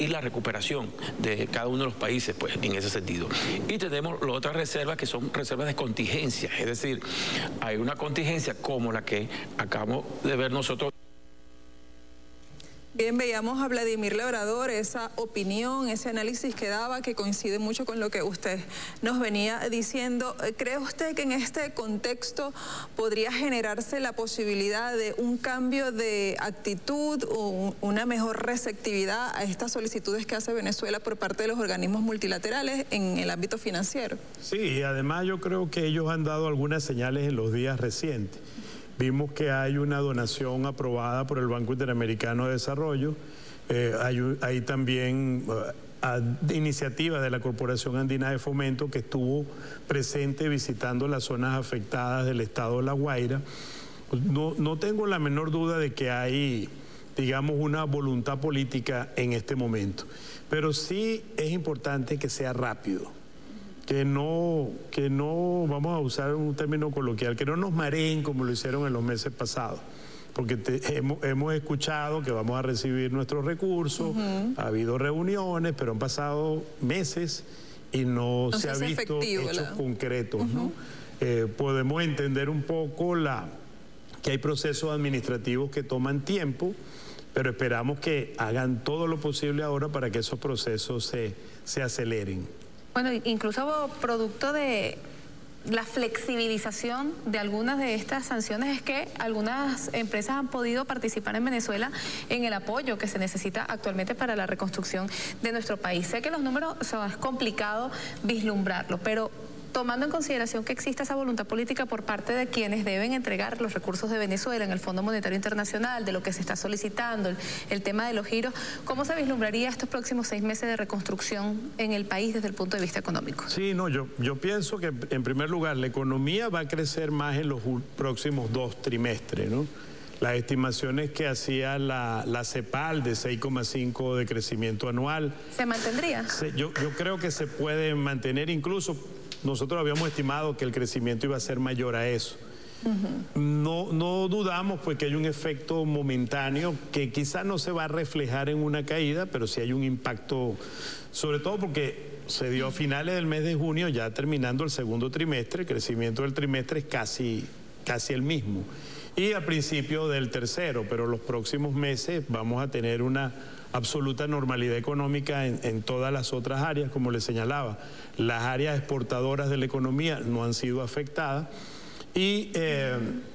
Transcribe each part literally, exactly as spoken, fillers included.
y la recuperación de cada uno de los países, pues, en ese sentido. Y tenemos las otras reservas que son reservas de contingencia, es decir, hay una contingencia como la que acabamos de ver nosotros. Bien, veíamos a Vladimir Labrador, esa opinión, ese análisis que daba, que coincide mucho con lo que usted nos venía diciendo. ¿Cree usted que en este contexto podría generarse la posibilidad de un cambio de actitud o una mejor receptividad a estas solicitudes que hace Venezuela por parte de los organismos multilaterales en el ámbito financiero? Sí, y además yo creo que ellos han dado algunas señales en los días recientes. Vimos que hay una donación aprobada por el Banco Interamericano de Desarrollo. Eh, hay, hay también uh, iniciativas de la Corporación Andina de Fomento que estuvo presente visitando las zonas afectadas del estado de La Guaira. No, no tengo la menor duda de que hay, digamos, una voluntad política en este momento. Pero sí es importante que sea rápido. Que no, que no, vamos a usar un término coloquial, que no nos mareen como lo hicieron en los meses pasados. Porque te, hemos, hemos escuchado que vamos a recibir nuestros recursos, uh-huh. ha habido reuniones, pero han pasado meses y no, no se, se ha visto hechos la... concretos, uh-huh. ¿no? Eh, podemos entender un poco la, que hay procesos administrativos que toman tiempo, pero esperamos que hagan todo lo posible ahora para que esos procesos se, se aceleren. Bueno, incluso producto de la flexibilización de algunas de estas sanciones es que algunas empresas han podido participar en Venezuela en el apoyo que se necesita actualmente para la reconstrucción de nuestro país. Sé que los números, o sea, es complicado vislumbrarlo, pero tomando en consideración que existe esa voluntad política por parte de quienes deben entregar los recursos de Venezuela en el Fondo Monetario Internacional, de lo que se está solicitando, el, el tema de los giros, ¿cómo se vislumbraría estos próximos seis meses de reconstrucción en el país desde el punto de vista económico? Sí, no, yo, yo pienso que en primer lugar la economía va a crecer más en los próximos dos trimestres, ¿no? Las estimaciones que hacía la, la CEPAL de seis coma cinco de crecimiento anual. ¿Se mantendría? Se, yo, yo creo que se puede mantener, incluso nosotros habíamos estimado que el crecimiento iba a ser mayor a eso. Uh-huh. No, no dudamos pues que hay un efecto momentáneo que quizás no se va a reflejar en una caída, pero sí hay un impacto, sobre todo porque se dio a finales del mes de junio, ya terminando el segundo trimestre, el crecimiento del trimestre es casi, casi el mismo. Y a principio del tercero, pero los próximos meses vamos a tener una absoluta normalidad económica en, en todas las otras áreas, como les señalaba. Las áreas exportadoras de la economía no han sido afectadas. Y eh,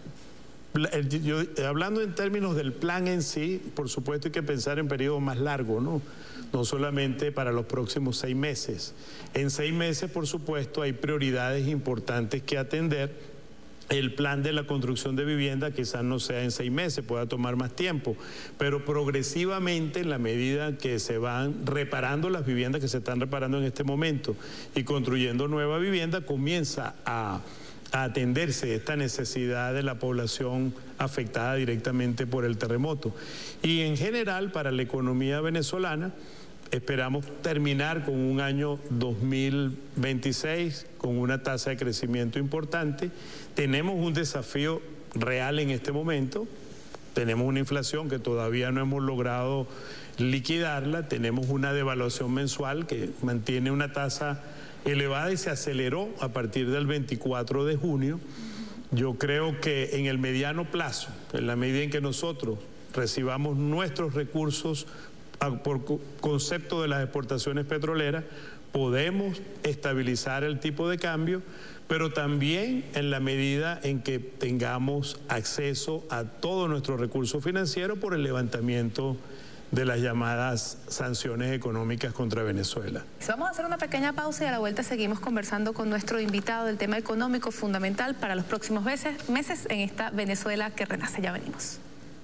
el, yo, hablando en términos del plan en sí, por supuesto hay que pensar en periodos más largos, ¿no? No solamente para los próximos seis meses. En seis meses, por supuesto, hay prioridades importantes que atender. El plan de la construcción de vivienda quizás no sea en seis meses, pueda tomar más tiempo, pero progresivamente, en la medida que se van reparando las viviendas que se están reparando en este momento y construyendo nueva vivienda, comienza a, a atenderse esta necesidad de la población afectada directamente por el terremoto. Y en general, para la economía venezolana, esperamos terminar con un año dos mil veintiséis con una tasa de crecimiento importante. Tenemos un desafío real en este momento. Tenemos una inflación que todavía no hemos logrado liquidarla. Tenemos una devaluación mensual que mantiene una tasa elevada y se aceleró a partir del veinticuatro de junio. Yo creo que en el mediano plazo, en la medida en que nosotros recibamos nuestros recursos por concepto de las exportaciones petroleras, podemos estabilizar el tipo de cambio, pero también en la medida en que tengamos acceso a todo nuestro recurso financiero por el levantamiento de las llamadas sanciones económicas contra Venezuela. Vamos a hacer una pequeña pausa y a la vuelta seguimos conversando con nuestro invitado del tema económico fundamental para los próximos meses, meses en esta Venezuela que renace. Ya venimos.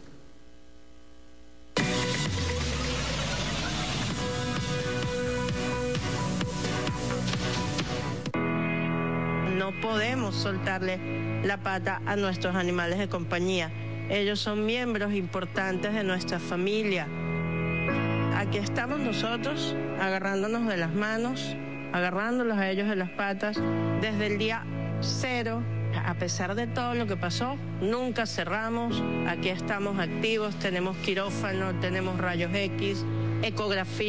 No podemos soltarle la pata a nuestros animales de compañía. Ellos son miembros importantes de nuestra familia. Aquí estamos nosotros agarrándonos de las manos, agarrándolos a ellos de las patas desde el día cero. A pesar de todo lo que pasó, nunca cerramos. Aquí estamos activos, tenemos quirófano, tenemos rayos X, ecografía.